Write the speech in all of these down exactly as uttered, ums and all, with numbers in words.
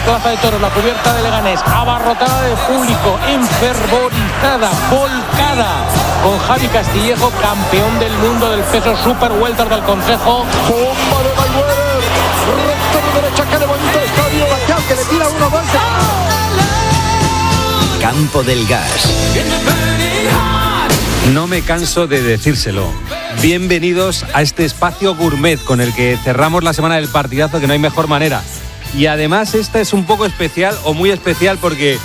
Plaza de Toros, la cubierta de Leganés, abarrotada de público, enfervorizada, volcada, con Javi Castillejo, campeón del mundo del peso super welter del Consejo. Bomba de Mayweather, recto de derecha que levanta el estadio, Bachao, que le tira uno, dos. Campo del Gas. No me canso de decírselo. Bienvenidos a este espacio gourmet con el que cerramos la semana del partidazo, que no hay mejor manera. Y además esta es un poco especial o muy especial porque,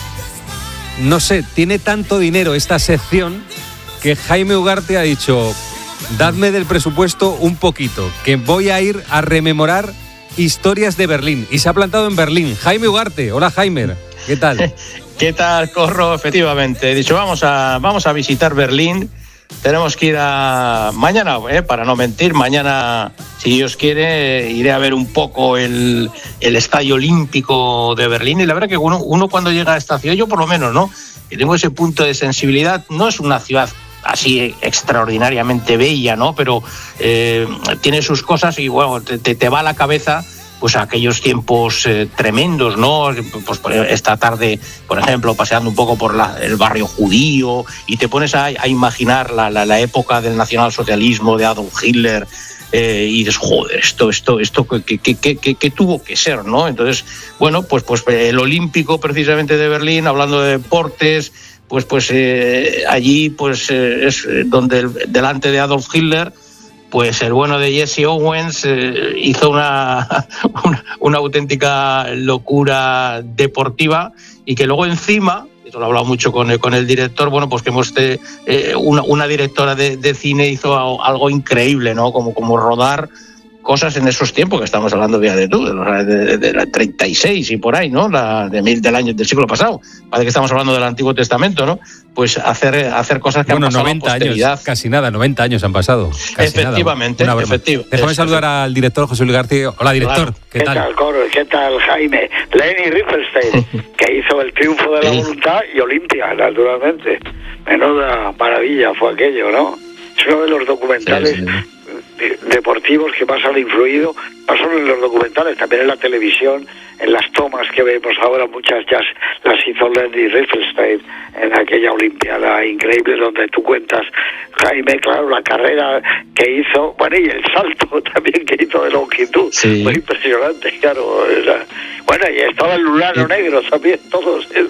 no sé, tiene tanto dinero esta sección que Jaime Ugarte ha dicho: dadme del presupuesto un poquito, que voy a ir a rememorar historias de Berlín. Y se ha plantado en Berlín. Jaime Ugarte. Hola, Jaime. ¿Qué tal? ¿Qué tal, Corro? Efectivamente. He dicho, vamos a, vamos a visitar Berlín. Tenemos que ir a... Mañana, eh, para no mentir, mañana, si Dios quiere, iré a ver un poco el, el Estadio Olímpico de Berlín. Y la verdad que uno, uno cuando llega a esta ciudad, yo por lo menos, ¿no?, que tengo ese punto de sensibilidad. No es una ciudad así extraordinariamente bella, ¿no?, pero eh, tiene sus cosas y, bueno, te, te, te va a la cabeza pues aquellos tiempos eh, tremendos, ¿no? Pues esta tarde, por ejemplo, paseando un poco por la, el barrio judío, y te pones a, a imaginar la, la, la época del nacionalsocialismo de Adolf Hitler, eh, y dices, joder, esto, esto, esto, ¿qué, qué, qué, qué, qué tuvo que ser, ¿no? Entonces, bueno, pues, pues el Olímpico precisamente de Berlín, hablando de deportes, pues, pues eh, allí pues eh, es donde el, delante de Adolf Hitler, pues el bueno de Jesse Owens eh, hizo una, una, una auténtica locura deportiva, y que luego encima, esto lo he hablado mucho con el, con el director, bueno, pues que hemos eh, una, una directora de, de cine hizo algo increíble, ¿no? Como, como rodar cosas en esos tiempos, que estamos hablando ya de tú, de, de, de la treinta y seis y por ahí, ¿no? La de mil del año del siglo pasado. Parece que estamos hablando del Antiguo Testamento, ¿no? Pues hacer hacer cosas que bueno, han pasado noventa a posteridad. Años, casi nada, noventa años han pasado. Efectivamente, efectivamente. Déjame saludar al director José Luis García. Hola, director. Claro. ¿Qué, ¿Qué tal? tal, Coro? ¿Qué tal, Jaime? Leni Riefenstahl, que hizo El triunfo de la voluntad, y Olimpia, naturalmente. Menuda maravilla fue aquello, ¿no? Es uno de los documentales sí, sí. deportivos que más han influido, no solo en los documentales, también en la televisión, en las tomas que vemos ahora, muchas ya las hizo Leni Riefenstahl en aquella Olimpiada increíble donde tú cuentas, Jaime, claro, la carrera que hizo, bueno, y el salto también que hizo de longitud, sí. Muy impresionante, claro. Era, bueno, y estaba el Lulano sí. Negro también, todos. ¿eh?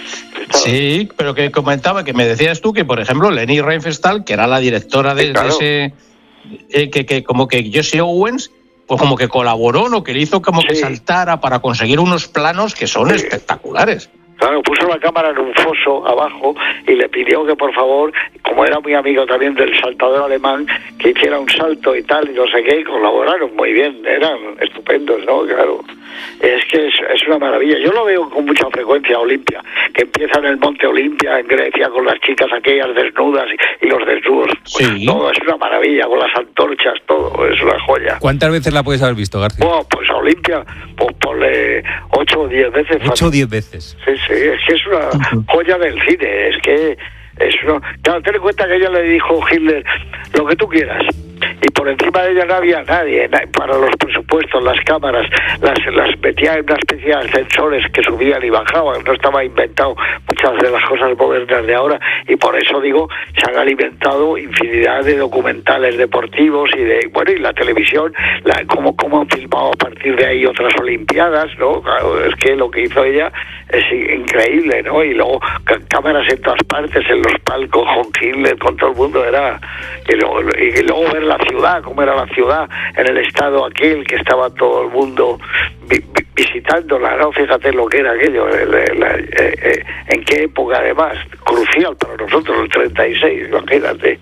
Sí, pero que comentaba, que me decías tú que, por ejemplo, Leni Riefenstahl, que era la directora de, sí, claro. de ese... Eh, que, que como que Jesse Owens, pues como que colaboró, ¿no? Que le hizo como sí. que saltara para conseguir unos planos que son sí. espectaculares. Claro, puso la cámara en un foso abajo y le pidió que por favor, como era muy amigo también del saltador alemán, que hiciera un salto y tal, y no sé qué, y colaboraron muy bien, eran estupendos, ¿no? Claro, es que es, es una maravilla. Yo lo veo con mucha frecuencia, Olimpia, que empieza en el Monte Olimpia, en Grecia, con las chicas aquellas desnudas y, y los desnudos. Pues sí. Todo es una maravilla, con las antorchas, todo, es una joya. ¿Cuántas veces la puedes haber visto, García? Oh, pues a Olimpia, pues ponle ocho o diez veces. Ocho o diez veces. Sí, sí, es que es una joya del cine, es que es una... Claro, ten en cuenta que ella le dijo Hitler, lo que tú quieras, y por encima de ella no había nadie, para los presupuestos, las cámaras, las, las metía en una especie de ascensores que subían y bajaban, no estaba inventado muchas de las cosas modernas de ahora, y por eso digo, se han alimentado infinidad de documentales deportivos y de, bueno, y la televisión, la, cómo, cómo han filmado a partir de ahí otras olimpiadas, ¿no? Claro, es que lo que hizo ella es increíble, ¿no? Y luego c- cámaras en todas partes, en los palcos, con Hitler, con todo el mundo, era... Y luego, y luego ver la ciudad, cómo era la ciudad, en el estado aquel que estaba todo el mundo vi, vi, visitándola, ¿no? Fíjate lo que era aquello, la, la, eh, eh, en qué época además, crucial para nosotros, el treinta y seis, imagínate.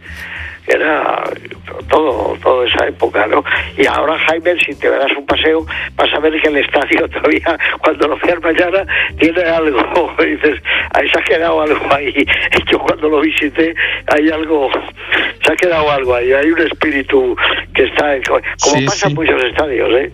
Era todo, toda esa época, ¿no? Y ahora, Jaime, si te darás un paseo, vas a ver que el estadio todavía, cuando lo veas mañana, tiene algo. Dices, ahí se ha quedado algo ahí. Yo cuando lo visité, hay algo, se ha quedado algo ahí. Hay un espíritu que está, como sí, pasa sí. en muchos estadios, ¿eh?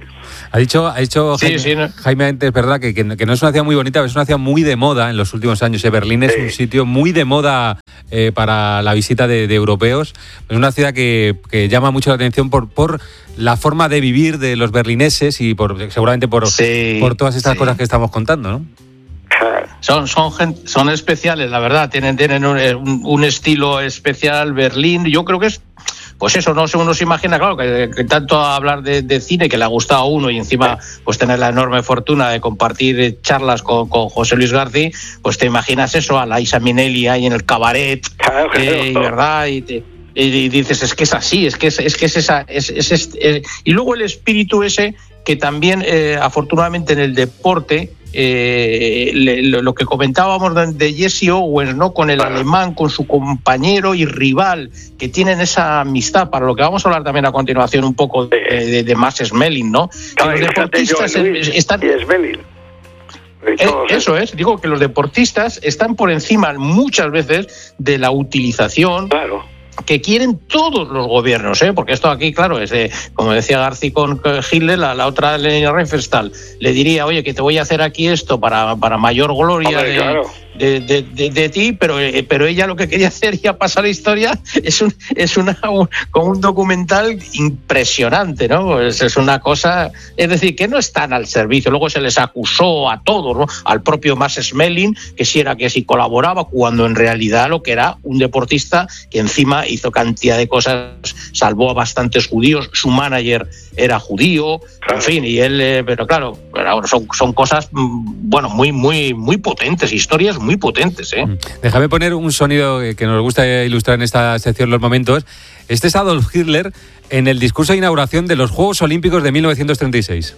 Ha dicho, ha dicho sí, Jaime, sí, ¿no? Jaime antes, es verdad, que, que, que no es una ciudad muy bonita, pero es una ciudad muy de moda en los últimos años. ¿eh? Berlín es sí. un sitio muy de moda eh, para la visita de, de europeos. Es una ciudad que, que llama mucho la atención por, por la forma de vivir de los berlineses y por seguramente por, sí, por todas estas sí. cosas que estamos contando, ¿no? Son, son, gente, son especiales, la verdad, tienen, tienen un, un, un estilo especial. Berlín, yo creo que es, pues eso, no uno se imagina, claro, que, que tanto hablar de, de cine, que le ha gustado a uno, y encima pues tener la enorme fortuna de compartir charlas con, con José Luis García, pues te imaginas eso, a la Isa Minnelli ahí en el cabaret, claro, eh, claro. ¿verdad? Y, te, y dices, es que es así, es que es, es, que es esa... Es, es, es, eh, y luego el espíritu ese, que también, eh, afortunadamente, en el deporte... Eh, le, lo, lo que comentábamos de, de Jesse Owens, ¿no? Con el alemán, con su compañero y rival, que tienen esa amistad, para lo que vamos a hablar también a continuación un poco de, de, de Max Schmeling, ¿no? No, que los deportistas están... Eh, eso es, digo que los deportistas están por encima muchas veces de la utilización. Claro. Que quieren todos los gobiernos, ¿eh? Porque esto aquí, claro, es de, como decía García con Hitler, la, la otra Leni Riefenstahl le diría, oye, que te voy a hacer aquí esto para, para mayor gloria. Hombre, de, claro. de, de, de, de ti, pero, pero ella lo que quería hacer, ya pasar la historia, es un es una un, con un documental impresionante, ¿no? Es, es una cosa, es decir, que no están al servicio. Luego se les acusó a todos, ¿no? Al propio Max Schmeling, que si era que si colaboraba, cuando en realidad lo que era un deportista que encima hizo cantidad de cosas, salvó a bastantes judíos, su manager era judío, claro. En fin, y él, eh, pero claro, son, son cosas, bueno, muy, muy, muy potentes, historias muy potentes, ¿eh? Déjame poner un sonido que nos gusta ilustrar en esta sección Los Momentos. Este es Adolf Hitler en el discurso de inauguración de los Juegos Olímpicos de mil novecientos treinta y seis.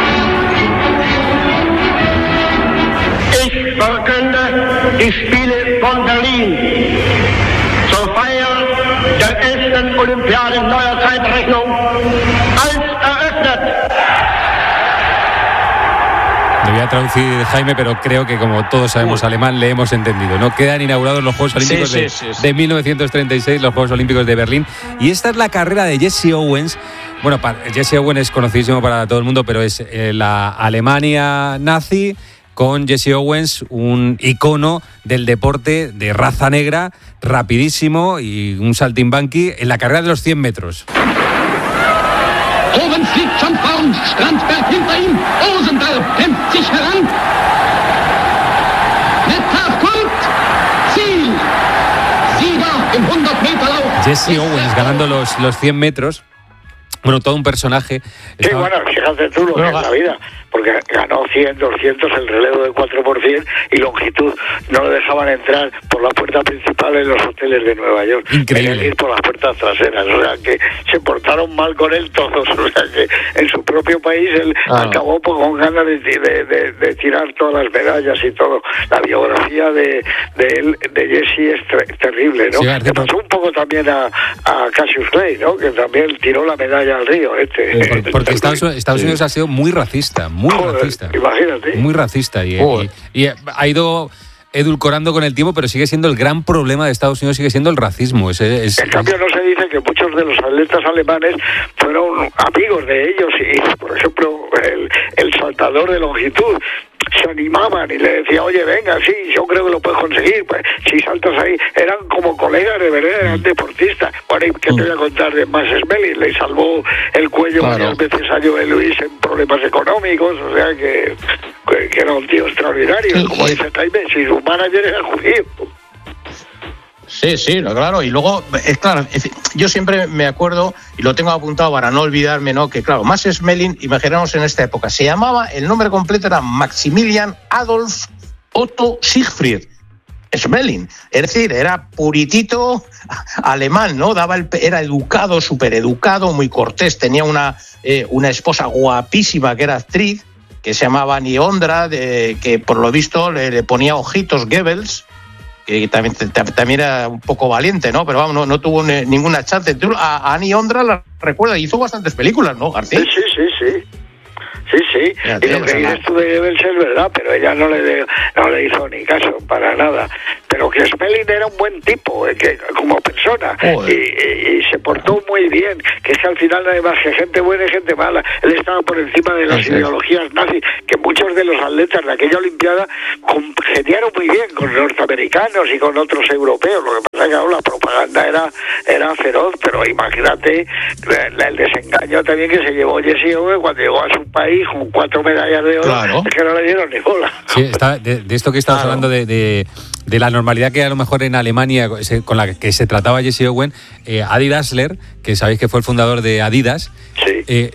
Ich verkünde die Spiele von Berlin zur Feier der ersten Olympiade neuer Zeitrechnung als eröffnet. Lo voy a traducir, Jaime, pero creo que como todos sabemos Uy. alemán, le hemos entendido, ¿no? Quedan inaugurados los Juegos Olímpicos sí, de, sí, sí, sí. de mil novecientos treinta y seis, los Juegos Olímpicos de Berlín. Y esta es la carrera de Jesse Owens. Bueno, Jesse Owens es conocidísimo para todo el mundo, pero es eh, la Alemania nazi, con Jesse Owens, un icono del deporte de raza negra, rapidísimo y un saltimbanqui en la carrera de los cien metros. Owens liegt schon vorn, Strandberg hinter ihm, Rosenberg kämpft sich heran. Metcalf kommt, Ziel, Sieger im hundert Meter Lauf. Jesse Owens ganando los, los cien metros. Bueno, todo un personaje. Sí, Estaba... bueno, fíjate tú lo que es la vida, porque ganó cien, doscientos, el relevo de cuatro por cien y longitud. No lo dejaban entrar por la puerta principal en los hoteles de Nueva York. Increíble. Ir por las puertas traseras. O sea, que se portaron mal con él todos. O sea, que en su propio país él ah. acabó con ganas de, de, de, de tirar todas las medallas y todo. La biografía de, de él, de Jesse, es ter- terrible, ¿no? Sí, le pasó un poco también a, a Cassius Clay, ¿no? Que también tiró la medalla al río este. Eh, porque porque Estados, Estados Unidos sí. ha sido muy racista, muy Joder, racista. Imagínate. Muy racista y, y, y ha ido edulcorando con el tiempo, pero sigue siendo el gran problema de Estados Unidos, sigue siendo el racismo. Es, es, en cambio no se dice que muchos de los atletas alemanes fueron amigos de ellos y, por ejemplo, el, el saltador de longitud se animaban y le decía, oye, venga, sí, yo creo que lo puedes conseguir, pues si saltas ahí, eran como colegas de verdad, eran deportistas. Bueno, ¿y qué te voy a contar de Max Schmeling? Le salvó el cuello claro. varias veces a Joe Louis en problemas económicos, o sea que, que, que era un tío extraordinario, sí, como sí. dice Jaime, si su manager era judío. Sí, sí, claro, y luego, es claro, es, yo siempre me acuerdo, y lo tengo apuntado para no olvidarme, ¿no? Que claro, Max Schmeling, imaginamos en esta época, se llamaba, el nombre completo era Maximilian Adolf Otto Siegfried Schmeling, es decir, era puritito alemán, ¿no? Daba el, era educado, súper educado, muy cortés, tenía una, eh, una esposa guapísima que era actriz, que se llamaba Annie Ondra, de, que por lo visto le, le ponía ojitos Goebbels, que también, también era un poco valiente, ¿no? Pero vamos, no, no tuvo ne, ninguna chance. Tú a, a Annie Ondra la recuerda, hizo bastantes películas, ¿no, García? Sí, sí, sí, sí. Sí, sí, Sí, Fíjate, y lo que dices tú de Goebbels es verdad, pero ella no le, no le hizo ni caso para nada. Pero que Smelling era un buen tipo, eh, que como persona, y, y, y se portó muy bien, que es que al final no hay más que gente buena y gente mala. Él estaba por encima de las sí, ideologías nazis, que muchos de los atletas de aquella Olimpiada congeniaron muy bien con norteamericanos y con otros europeos. Lo que pasa es que ahora la propaganda era, era feroz, pero imagínate el, el desengaño también que se llevó Jesse Owens cuando llegó a su país con cuatro medallas de oro, claro. Es que no le dieron ni bola. Sí, está, de, de esto que estabas claro. hablando de, de, de la normalidad que a lo mejor en Alemania con la que se trataba Jesse Owens, eh, Adi Dassler, que sabéis que fue el fundador de Adidas, sí. eh,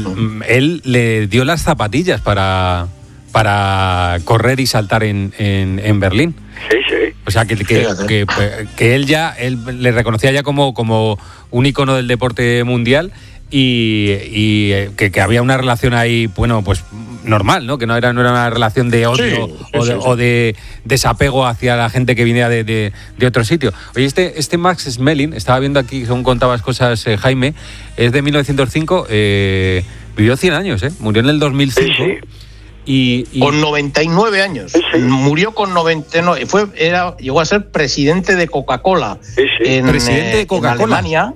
él le dio las zapatillas para, para correr y saltar en, en, en Berlín. Sí, sí. O sea, que, que, que, que él ya él le reconocía ya como, como un icono del deporte mundial. Y, y que, que había una relación ahí, bueno, pues normal, ¿no? Que no era, no era una relación de odio sí, sí, o, de, sí, sí. o de desapego hacia la gente que viniera de, de, de otro sitio. Oye, este, este Max Schmeling, estaba viendo aquí, según contabas cosas, eh, Jaime, es de mil novecientos cinco, eh, vivió cien años, ¿eh? Murió en el dos mil cinco. Sí, sí. Y, y... Con noventa y nueve años. Sí, sí. Murió con noventa y nueve. Fue, era, llegó a ser presidente de Coca-Cola. Sí, sí. En, presidente de Coca-Cola. En Alemania.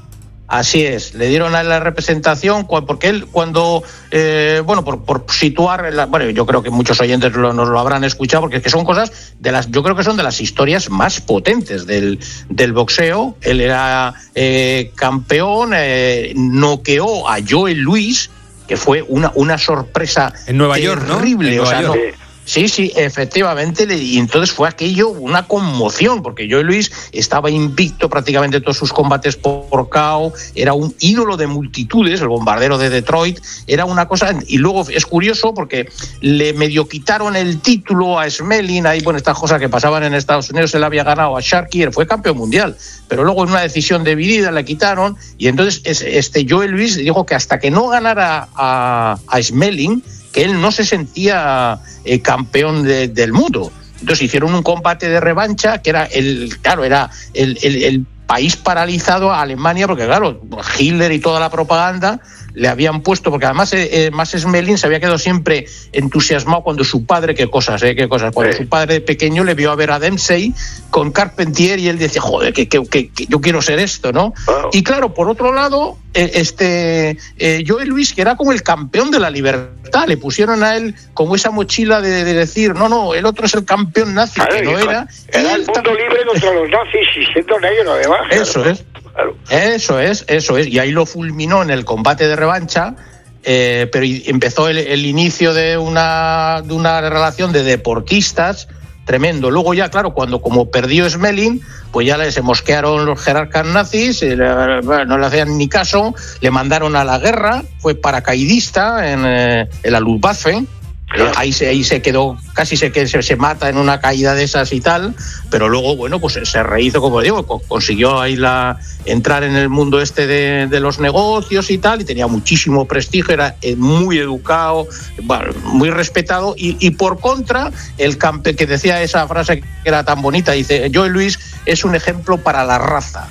Así es, le dieron a la representación porque él cuando, eh, bueno, por, por situar, la, bueno, yo creo que muchos oyentes lo, nos lo habrán escuchado porque es que son cosas de las, yo creo que son de las historias más potentes del, del boxeo. Él era eh, campeón, eh, noqueó a Joe Louis, que fue una, una sorpresa en Nueva York, ¿no? Terrible, o sea, no. Sí, sí, efectivamente, y entonces fue aquello una conmoción, porque Joe Louis estaba invicto prácticamente todos sus combates por, por K O, era un ídolo de multitudes, el bombardero de Detroit, era una cosa, y luego es curioso porque le medio quitaron el título a Schmeling, ahí, bueno, estas cosas que pasaban en Estados Unidos, él había ganado a Sharkey, él fue campeón mundial, pero luego en una decisión dividida le quitaron, y entonces este Joe Louis dijo que hasta que no ganara a, a Schmeling, que él no se sentía eh, campeón de, del mundo. Entonces hicieron un combate de revancha que era el, claro, era el, el, el país paralizado a Alemania, porque claro, Hitler y toda la propaganda le habían puesto, porque además eh, Max Schmeling se había quedado siempre entusiasmado cuando su padre, qué cosas, eh, qué cosas, cuando sí. su padre de pequeño le vio a ver a Dempsey con Carpentier y él decía, joder, que, que, que, que yo quiero ser esto, ¿no? Wow. Y claro, por otro lado, eh, este eh, Joe Louis, que era como el campeón de la libertad, le pusieron a él como esa mochila de, de decir, no, no, el otro es el campeón nazi, claro, que no era. Era el mundo libre contra los nazis y siendo negro además. Eso claro. es. Claro. Eso es, eso es, y ahí lo fulminó en el combate de revancha, eh, pero empezó el, el inicio de una, de una relación de deportistas tremendo. Luego ya, claro, cuando como perdió Schmeling, pues ya se mosquearon los jerarcas nazis, eh, no le hacían ni caso, le mandaron a la guerra, fue paracaidista en, eh, en la Luftwaffe. Eh, ahí se ahí se quedó, casi se, se se mata en una caída de esas y tal, pero luego, bueno, pues se rehizo, como digo, consiguió ahí la entrar en el mundo este de, de los negocios y tal, y tenía muchísimo prestigio, era muy educado, bueno, muy respetado, y, y por contra, el campe que decía esa frase que era tan bonita, dice, Joe Louis es un ejemplo para la raza,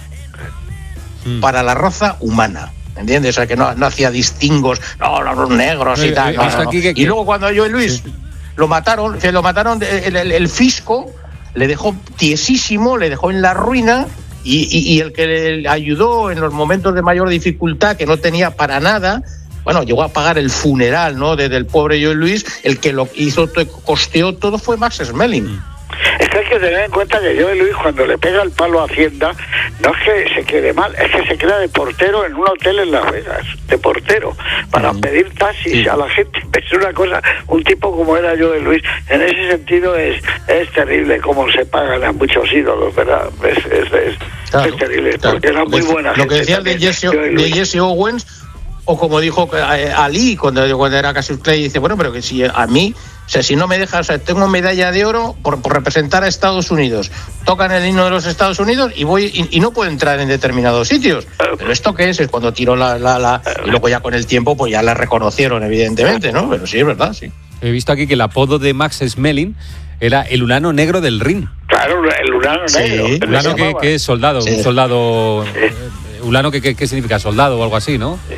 mm. para la raza humana. ¿Entiendes? O sea, que no, no hacía distingos, no, los negros y eh, tal. Eh, no, no, no. Que, y luego cuando Joe Louis sí. lo mataron, que lo mataron, el, el, el fisco le dejó tiesísimo, le dejó en la ruina, y, y, y el que le ayudó en los momentos de mayor dificultad, que no tenía para nada, bueno, llegó a pagar el funeral, ¿no?, de, del pobre Joe Louis, el que lo hizo, costeó todo fue Max Schmeling. Es que hay que tener en cuenta que Joe Louis, cuando le pega el palo a Hacienda, no es que se quede mal, es que se queda de portero en un hotel en Las Vegas, de portero, para mm. pedir taxis sí. a la gente. Es una cosa, un tipo como era Joe Louis, en ese sentido es es terrible cómo se pagan a muchos ídolos, ¿verdad? Es, es, es, claro, es terrible, claro. porque era muy buena. Lo que decía de Jesse, de Jesse Owens, o como dijo Ali cuando, cuando era Cassius Clay, dice, bueno, pero que si a mí, o sea, si no me dejas, o sea, tengo medalla de oro por, por representar a Estados Unidos, tocan el himno de los Estados Unidos y voy y, y no puedo entrar en determinados sitios. Pero esto qué es, es cuando tiró la, la, la y luego ya con el tiempo pues ya la reconocieron, evidentemente, ¿no? Pero sí, es verdad, sí. He visto aquí que el apodo de Max Schmeling era el ulano negro del ring. Claro, el ulano sí, negro. El ulano que, que es soldado, sí. un soldado... Sí. Ulano, ¿qué, qué, ¿qué significa? Soldado o algo así, ¿no? Sí.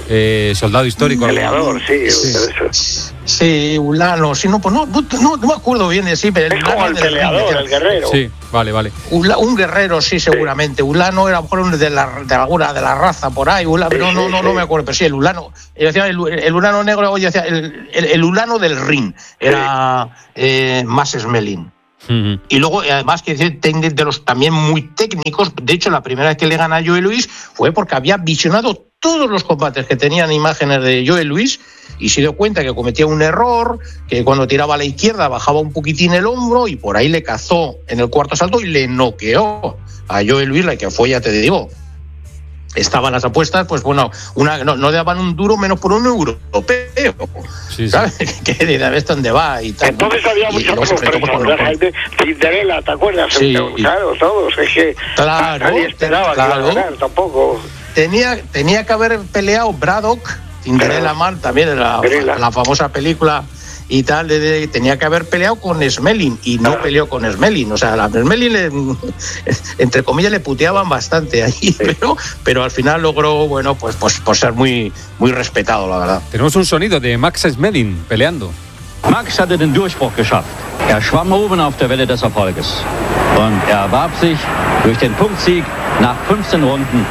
eh, soldado histórico. Peleador, sí. Sí, sí Ulano, sí, no, pues no, no, no me acuerdo bien de sí, pero es como el peleador, el guerrero. Sí, vale, vale. Ula, un guerrero, sí, seguramente. Sí. Ulano era a lo mejor de la, de alguna de la raza por ahí, Ulano, pero sí, no, sí, no, sí. no me acuerdo, pero sí, el Ulano. Yo decía el, el Ulano negro, yo decía el, el, el Ulano del ring, era sí. eh, más Smelling. Uh-huh. Y luego, además, que decir, de los también muy técnicos. De hecho, la primera vez que le gana a Joe Louis fue porque había visionado todos los combates que tenían imágenes de Joe Louis y se dio cuenta que cometía un error, que cuando tiraba a la izquierda bajaba un poquitín el hombro y por ahí le cazó en el cuarto asalto y le noqueó a Joe Louis, la que fue, ya te digo. Estaban las apuestas, pues bueno, una no, no daban un duro menos por un europeo, sí, ¿sabes? Sí. Que sabes dónde va y tal. Entonces había muchos sorpresas, Jaime Cinderella, ¿te acuerdas? Sí. Claro, todos, es que claro, nadie esperaba claro. que iba a ganar tampoco. Tenía, tenía que haber peleado Braddock, Cinderella claro. Man, también en la, la famosa película y tal, de, de, tenía que haber peleado con Smelling y no claro. peleó con Smelling. O sea, a Smelling, le, entre comillas, le puteaban bastante ahí, sí. pero, pero al final logró, bueno, pues, pues, pues ser muy, muy respetado, la verdad. Tenemos un sonido de Max Smelling peleando. Max hatte den Durchbruch geschafft. Er schwamm oben auf der Welle des Erfolges. Und er erwarb sich durch den Punktsieg nach fünfzehn Runden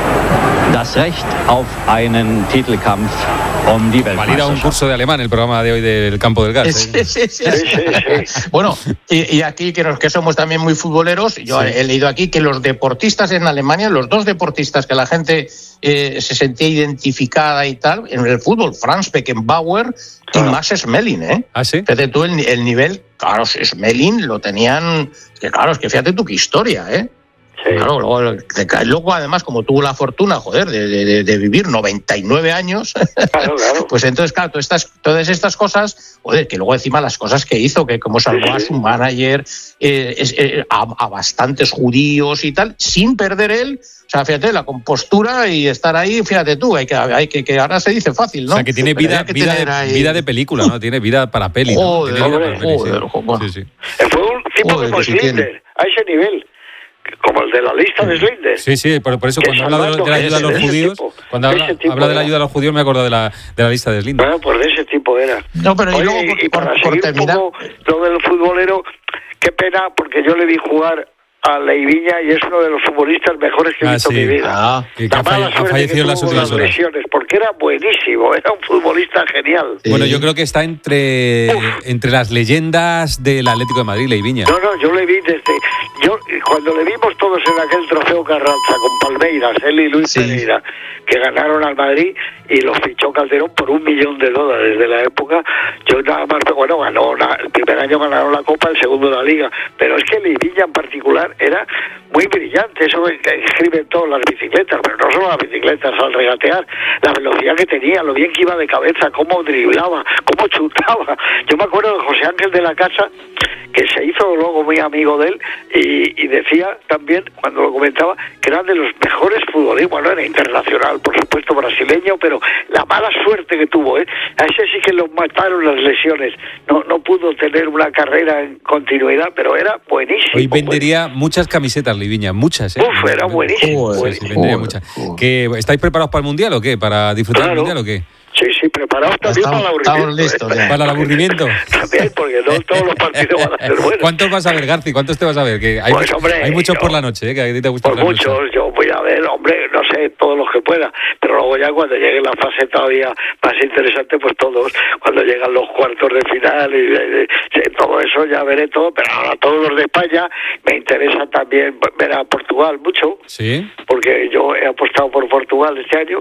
das Recht auf einen Titelkampf um die Weltmeisterschaft. Valida un curso de alemán el programa de hoy del Campo del Gas. ¿eh? Sí, sí, sí, sí, sí. Bueno, y, y aquí que, nos, que somos también muy futboleros, yo sí. he leído aquí que los deportistas en Alemania, los dos deportistas que la gente eh, se sentía identificada y tal, en el fútbol, Franz Beckenbauer y Max Smelling, ¿eh? ¿Ah, sí? Fíjate tú el, el nivel, claro, Smelling lo tenían, que claro, es que fíjate tú qué historia, ¿eh? Sí. Claro, luego, luego, además, como tuvo la fortuna, joder, de, de, de vivir noventa y nueve años, claro, claro. pues entonces, claro, todas estas, todas estas cosas, joder, que luego encima las cosas que hizo, que como salvó a su manager, eh, eh, a, a bastantes judíos y tal, sin perder él, o sea, fíjate, la compostura y estar ahí, fíjate tú, hay que, hay que, que ahora se dice fácil, ¿no? O sea, que tiene vida, que vida, de, ahí... vida de película, ¿no? Tiene vida para peli, ¿no? Joder, joder, peli, joder, sí. joder. Sí, sí. Fue un tipo joder, como Schindler, a ese nivel. Como el de la lista de Schindler. Sí, sí, por, por eso cuando habla de, de la ayuda a los judíos, tipo, cuando habla, habla de la ayuda a los judíos me acuerdo de la, de la lista de Schindler. Bueno, pues de ese tipo era. No, pero Oye, y luego por, y para por, seguir por terminar... un poco lo del futbolero, qué pena, porque yo le vi jugar a Leiviña y es uno de los futbolistas mejores que he ah, visto sí. en mi vida. Ah, que ha, fall- ha fallecido en las últimas horas. Lesiones, porque era buenísimo, era un futbolista genial. Sí. Bueno, yo creo que está entre, entre las leyendas del Atlético de Madrid, Leiviña. No, no, yo le vi desde... yo Cuando le vimos todos en aquel trofeo Carranza con Palmeiras, él y Luis sí. Pereira, que ganaron al Madrid y los fichó Calderón por un millón de dólares de la época, yo nada más, bueno, ganó la, el primer año ganaron la Copa, el segundo la Liga, pero es que Leiviña en particular era muy brillante, eso que escriben todas las bicicletas, pero no solo las bicicletas, al regatear, la velocidad que tenía, lo bien que iba de cabeza, cómo driblaba, cómo chutaba. Yo me acuerdo de José Ángel de la Casa, que se hizo luego muy amigo de él, y, y decía también, cuando lo comentaba, que era de los mejores futbolistas, bueno, era internacional, por supuesto brasileño, pero la mala suerte que tuvo, ¿eh? A ese sí que lo mataron las lesiones, no no pudo tener una carrera en continuidad, pero era buenísimo. Hoy vendería buenísimo. muchas camisetas, Leiviña, muchas, ¿eh? Uf, era buenísimo. Sí, sí, vendería muchas. ¿Que ¿Estáis preparados para el Mundial o qué? ¿Para disfrutar claro. del Mundial o qué? Sí, sí, preparados también estamos, para el aburrimiento. Listos, ¿eh? ¿Para el aburrimiento? También, porque no todos los partidos van a ser buenos. ¿Cuántos vas a ver, Garci? ¿Cuántos te vas a ver? Que hay, pues, hombre, hay muchos yo, por la noche, ¿eh? Que a ti te gusta por muchos, noche. Yo voy a ver, hombre, no sé, todos los que pueda, pero luego ya cuando llegue la fase todavía más interesante, pues todos, cuando llegan los cuartos de final y, y, y todo eso ya veré todo, pero ahora todos los de España me interesa también ver a Portugal mucho, sí, porque yo he apostado por Portugal este año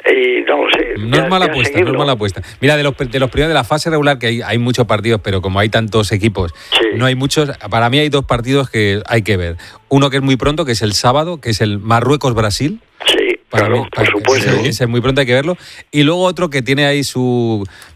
y no lo sé. No ya, es mala apuesta, seguirlo. no es mala apuesta. Mira, de los, de los primeros de la fase regular, que hay, hay muchos partidos, pero como hay tantos equipos, sí. no hay muchos. Para mí hay dos partidos que hay que ver. Uno que es muy pronto, que es el sábado, que es el Marruecos-Brasil. Sí, para claro, mí, para, por supuesto. Ese, ese es muy pronto, hay que verlo. Y luego otro que tiene ahí su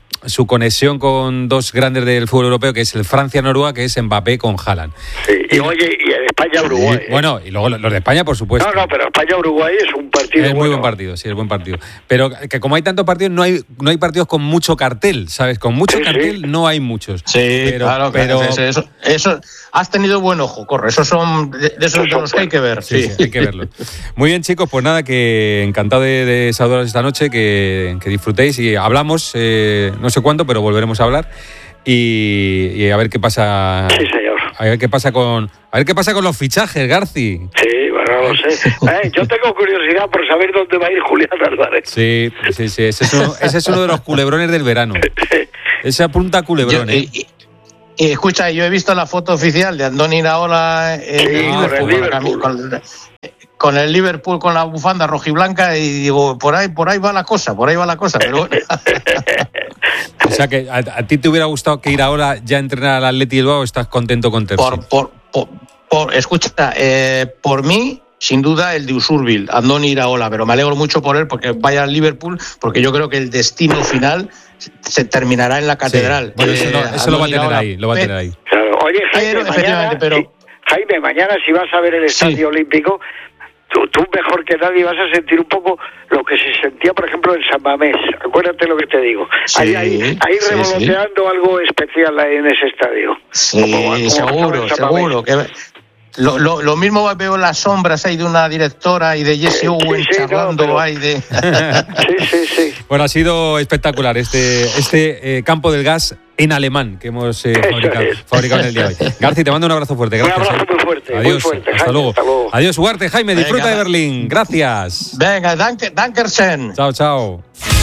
su conexión con dos grandes del fútbol europeo, que es el Francia-Noruega, que es Mbappé con Haaland. Sí, y oye, y en España-Uruguay. ¿eh? Bueno, y luego los de España, por supuesto. No, no, pero España-Uruguay es un partido Es muy bueno. buen partido, sí, es buen partido. Pero que como hay tantos partidos, no hay no hay partidos con mucho cartel, ¿sabes? Con mucho Sí, cartel sí. no hay muchos. Sí, pero, claro, pero eso, eso, eso, has tenido buen ojo, corre, esos son de, de esos de los que hay que ver. Sí, Sí, sí, hay que verlo. Muy bien, chicos, pues nada, que encantado de, de saludaros esta noche, que, que disfrutéis y hablamos, eh, no sé cuándo, pero volveremos a hablar y, y a ver qué pasa. Sí, señor. A ver qué pasa con, a ver qué pasa con los fichajes, Garci. Sí, bueno, no lo sé. Eh, yo tengo curiosidad por saber dónde va a ir Julián Álvarez. Sí, sí, sí, ese es uno, ese es uno de los culebrones del verano. Ese apunta a culebrón, Yo- ¿eh? y, y escucha, yo he visto la foto oficial de Andoni Iraola en Sí, el con el Liverpool, Liverpool. cami- con, con el Liverpool con la bufanda rojiblanca y digo, por ahí, por ahí va la cosa, por ahí va la cosa, pero bueno. O sea que a, a ti te hubiera gustado que ir ahora ya a entrenar al Atleti Bilbao, o estás contento con Terzi. por, por, por, por- escucha, eh, por mí, sin duda, el de Usurbil, Andoni Iraola, pero me alegro mucho por él porque vaya al Liverpool, porque yo creo que el destino final se terminará en la catedral. Sí, bueno, eso, Eh, no- eso lo va a Andoni tener Iraola, ahí, lo va a tener ahí. Claro. Oye, Jaime, Pero, mañana, efectivamente, pero- sí, Jaime, mañana si vas a ver el Estadio Sí. Olímpico, tú, tú mejor que nadie vas a sentir un poco lo que se sentía, por ejemplo, en San Mamés. Acuérdate lo que te digo. Sí, ahí ahí, ahí sí, revoloteando algo especial ahí en ese estadio. Sí, Como- como pasaba seguro, en San Mamés. seguro. Que lo, lo, lo mismo veo las sombras ahí de una directora y de Jesse Sí, Owen sí, no, charlando pero- ahí de... Sí, sí, sí. Bueno, ha sido espectacular este, este eh, campo del gas en alemán que hemos eh, Eso fabricado, es. fabricado en el día de hoy. Garci, te mando un abrazo fuerte. Un Gracias. abrazo eh. muy fuerte, muy Adiós. fuerte, hasta, Jaime, luego. hasta luego. Adiós, Ugarte. Jaime, disfruta Venga. de Berlín. Gracias. Venga, danke, dankersen. Chao, chao.